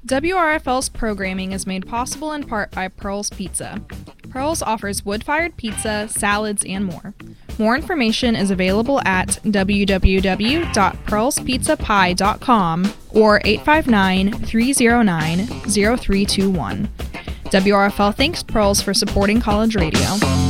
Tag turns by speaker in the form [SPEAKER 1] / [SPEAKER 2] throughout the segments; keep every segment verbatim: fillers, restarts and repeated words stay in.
[SPEAKER 1] W R F L's programming is made possible in part by Pearl's Pizza. Pearl's offers wood-fired pizza, salads, and more. More information is available at w w w dot pearls pizza pie dot com or eight five nine, three zero nine, zero three two one. W R F L thanks Pearls for supporting college radio.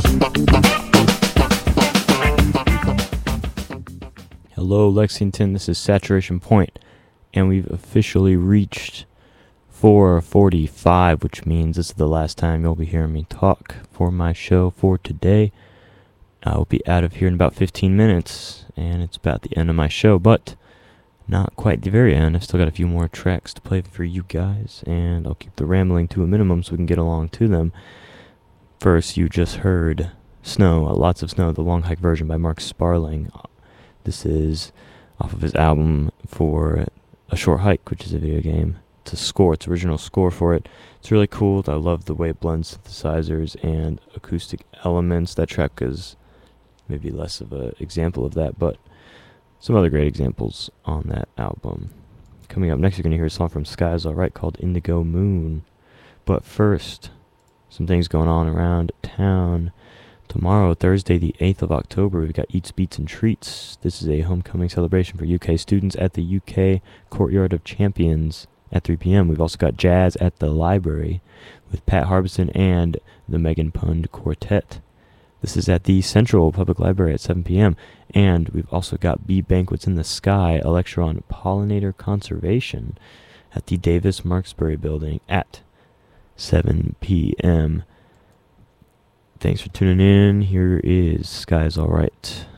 [SPEAKER 2] Hello, Lexington. This is Saturation Point, and we've officially reached four forty-five, which means this is the last time you'll be hearing me talk for my show for today. I'll be out of here in about fifteen minutes, and it's about the end of my show, but not quite the very end. I've still got a few more tracks to play for you guys, and I'll keep the rambling to a minimum so we can get along to them. First, you just heard Snow, uh, Lots of Snow, the Long Hike version by Mark Sparling. This is off of his album for A Short Hike, which is a video game. It's a score, it's original score for it. It's really cool. I love the way it blends synthesizers and acoustic elements. That track is maybe less of an example of that, but some other great examples on that album. Coming up next, you're going to hear a song from Skies Alright called Indigo Moon. But first, some things going on around town. Tomorrow, Thursday, the eighth of October, we've got Eats, Beats, and Treats. This is a homecoming celebration for U K students at the U K Courtyard of Champions at three p.m. We've also got jazz at the library with Pat Harbison and the Megan Pund Quartet. This is at the Central Public Library at seven p.m. And we've also got Bee Banquets in the Sky, a lecture on pollinator conservation at the Davis Marksbury Building at seven p.m. Thanks for tuning in. Here is Skies Alright.